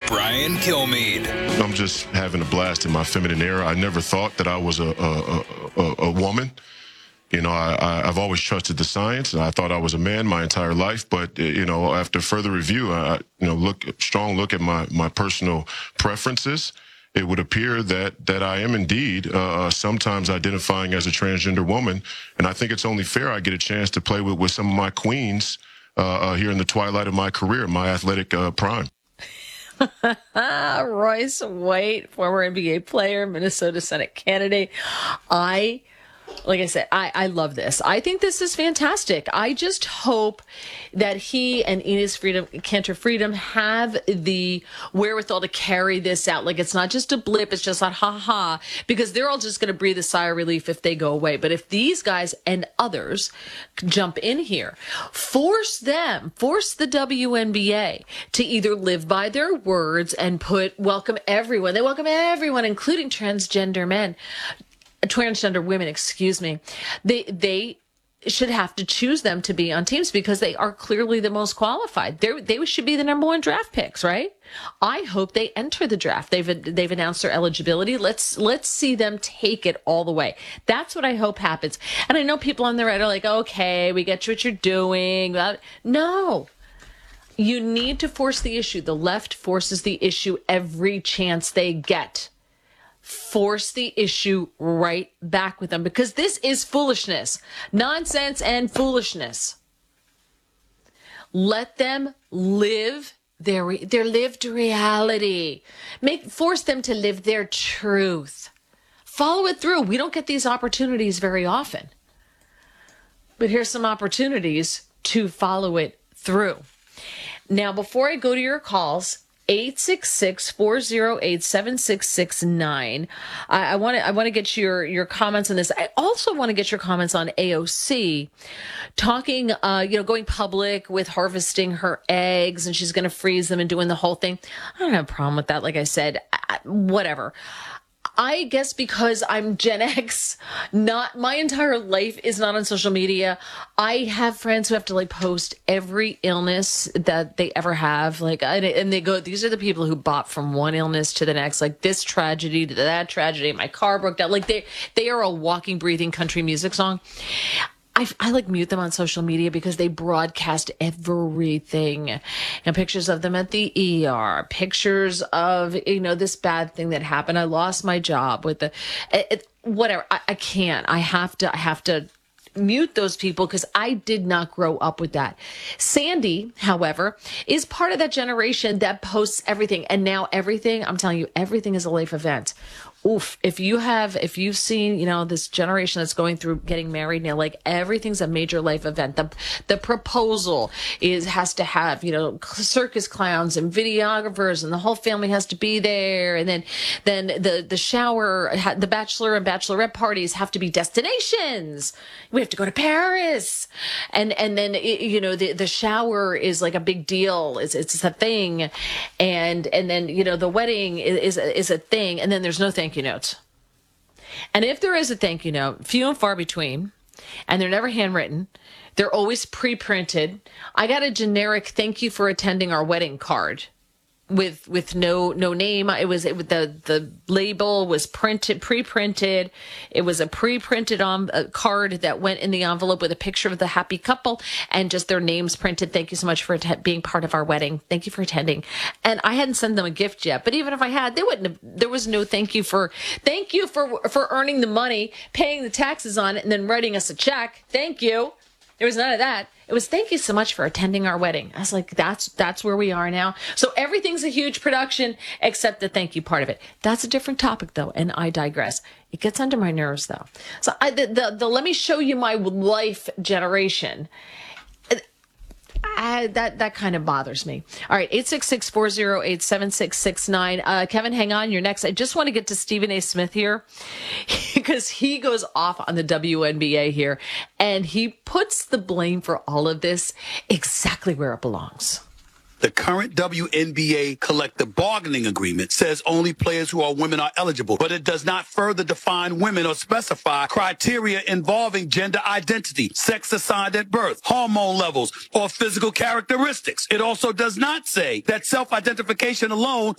Brian Kilmeade. I'm just having a blast in my feminine era. I never thought that I was a woman. You know, I've always trusted the science, and I thought I was a man my entire life. But you know, after further review, strong look at my personal preferences, it would appear that I am indeed sometimes identifying as a transgender woman, and I think it's only fair I get a chance to play with some of my queens here in the twilight of my career, my athletic prime. Royce White, former NBA player, Minnesota Senate candidate. Like I said, I love this. I think this is fantastic. I just hope that he and Cantor Freedom have the wherewithal to carry this out. Like, it's not just a blip. It's just not ha-ha, because they're all just going to breathe a sigh of relief if they go away. But if these guys and others jump in here, force the WNBA to either live by their words and welcome everyone. They welcome everyone, including transgender women, excuse me. They should have to choose them to be on teams because they are clearly the most qualified. They should be the number one draft picks, right? I hope they enter the draft. They've announced their eligibility. Let's see them take it all the way. That's what I hope happens. And I know people on the right are like, okay, we get what you're doing. No. You need to force the issue. The left forces the issue every chance they get. Force the issue right back with them, because this is foolishness, nonsense and foolishness. Let them live their lived reality. Force them to live their truth. Follow it through. We don't get these opportunities very often. But here's some opportunities to follow it through. Now, before I go to your calls, 866-408-7669. I want to get your comments on this. I also want to get your comments on AOC talking, going public with harvesting her eggs, and she's going to freeze them and doing the whole thing. I don't have a problem with that. Like I said, whatever. I guess because I'm Gen X, my entire life is not on social media. I have friends who have to post every illness that they ever have. And they go, these are the people who bop from one illness to the next, like this tragedy to that tragedy. My car broke down. They are a walking, breathing country music song. I mute them on social media because they broadcast everything, and pictures of them at the ER, pictures of, this bad thing that happened. I lost my job with whatever. I can't, I have to mute those people because I did not grow up with that. Sandy, however, is part of that generation that posts everything. And now everything, I'm telling you, everything is a life event. Oof. If you've seen, this generation that's going through getting married now, everything's a major life event. The proposal has to have, circus clowns and videographers, and the whole family has to be there. And then the shower, the bachelor and bachelorette parties have to be destinations. We have to go to Paris. And then, the shower is like a big deal. It's a thing. And then, the wedding is a thing. And then there's no thank you notes. And if there is a thank you note, few and far between, and they're never handwritten, they're always pre-printed. I got a generic thank you for attending our wedding card with no name. The label was pre-printed. It was a pre-printed card that went in the envelope with a picture of the happy couple and just their names printed. Thank you so much for being part of our wedding. Thank you for attending. And I hadn't sent them a gift yet, but even if I had, there was no thank you for earning the money, paying the taxes on it, and then writing us a check. Thank you. There was none of that. It was thank you so much for attending our wedding. I was like, that's where we are now. So everything's a huge production except the thank you part of it. That's a different topic though, and I digress. It gets under my nerves though. So the let me show you my life generation. That kind of bothers me. All right, 866-408-7669. Kevin, hang on. You're next. I just want to get to Stephen A. Smith here because he goes off on the WNBA here, and he puts the blame for all of this exactly where it belongs. The current WNBA collective bargaining agreement says only players who are women are eligible, but it does not further define women or specify criteria involving gender identity, sex assigned at birth, hormone levels, or physical characteristics. It also does not say that self-identification alone